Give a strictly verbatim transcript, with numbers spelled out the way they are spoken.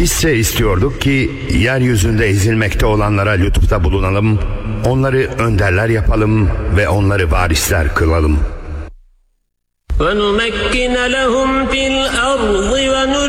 Bizse istiyorduk ki yeryüzünde ezilmekte olanlara lütufta bulunalım, onları önderler yapalım ve onları varisler kılalım. وَنُمَكِّنَ لَهُمْ فِي الْأَرْضِ وَنُرِيَ